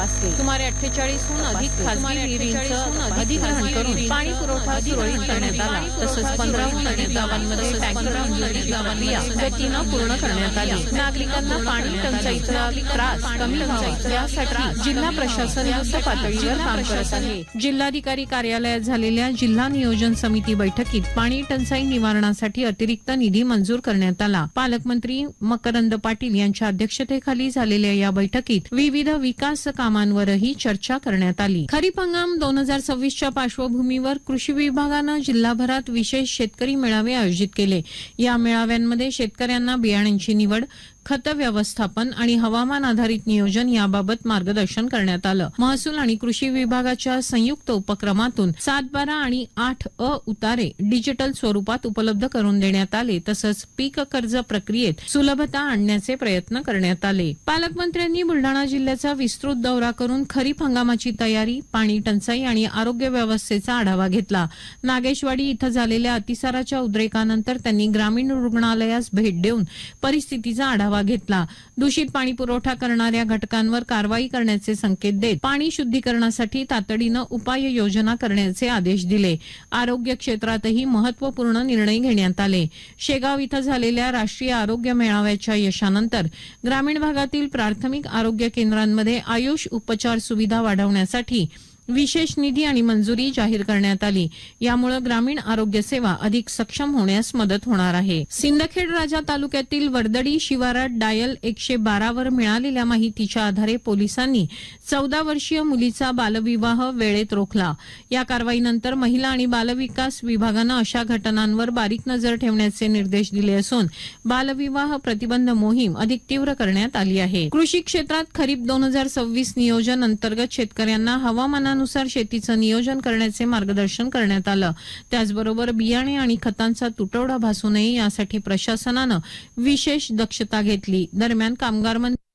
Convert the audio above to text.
तपासले। सुमारे 48हून अधिक खासगी विहिरींचं अधिग्रहण करून पाणी पुरवठा सुरळीत करण्यात आला। तसंच 15हून अधिक गावांमध्ये टँकर मंजुरीची प्रक्रिया गतीनं पूर्ण करण्यात आली। नागरिकांना पाणी टंचाईचा त्रास कमी व्हावा यासाठी जिल्हा प्रशासन युद्ध पातळीवर काम करत आहे। जिल्हाधिकारी कार्यालयात झालेल्या जिल्हा नियोजन समिती बैठकीत पाणी टंचाई निवारणासाठी अतिरिक्त निधी मंजूर करण्यात आला। पालकमंत्री मकरंद पाटील यांच्या अध्यक्षतेखाली झालेल्या या बैठकीत विविध विकास कामांवरही चर्चा करण्यात आली। खरीप हंगाम 2026च्या पार्श्वभूमीवर कृषी विभागानं जिल्हाभरात विशेष शेतकरी मेळावे आयोजित केले। या मेळाव्यांमध्ये शेतकऱ्यांना बियाण्यांची निवड, खत व्यवस्थापन आणि हवामान आधारित नियोजन याबाबत मार्गदर्शन करण्यात आलं। महसूल आणि कृषी विभागाच्या संयुक्त उपक्रमातून 7-12 आणि 8अ उतारे डिजिटल स्वरूपात उपलब्ध करून देण्यात आले। तसंच पीक कर्ज प्रक्रियेत सुलभता आणण्याचे प्रयत्न करण्यात आले। पालकमंत्र्यांनी बुलडाणा जिल्ह्याचा विस्तृत दौरा करून खरीप हंगामाची तयारी, पाणी टंचाई आणि आरोग्य व्यवस्थेचा आढावा घेतला। नागेशवाडी इथं झालेल्या अतिसाराच्या उद्रेकानंतर त्यांनी ग्रामीण रुग्णालयास भेट देऊन परिस्थितीचा आढावा घेतला। दूषित पाणी पुरवठा करणाऱ्या घटकांवर कारवाई करण्याचे संकेत देत पाणी शुद्धीकरणासाठी तातडीनं उपाययोजना करण्याचे आदेश दिले। आरोग्य क्षेत्रातही महत्वपूर्ण निर्णय घेण्यात आले। शेगाव इथं झालेल्या राष्ट्रीय आरोग्य मेळाव्याच्या यशानंतर ग्रामीण भागातील प्राथमिक आरोग्य केंद्रांमध्ये आयुष उपचार सुविधा वाढवण्यासाठी विशेष निधी आणि मंजुरी जाहीर करण्यात आली। यामुळे ग्रामीण आरोग्य सेवा अधिक सक्षम होण्यास मदत होणार आहे। सिंदखेड राजा तालुक्यातील वर्दडी शिवारात डायल 112 वर मिळालेल्या माहितीच्या आधारे पोलिसांनी 14 वर्षीय मुलीचा बालविवाह वेळेत रोखला। या कारवाईनंतर महिला आणि बालविकास विभागानं अशा घटनांवर बारीक नजर ठेवण्याचे निर्देश दिले असून बालविवाह प्रतिबंध मोहीम अधिक तीव्र करण्यात आली आहे। कृषी क्षेत्रात खरीप 2026 नियोजन अंतर्गत शेतकऱ्यांना हवामानानुसार शेतीचं नियोजन करण्याचे मार्गदर्शन करण्यात आलं। त्याचबरोबर बियाणे आणि खतांचा तुटवडा भासू नये यासाठी प्रशासनानं विशेष दक्षता घेतली। दरम्यान कामगार मंत्री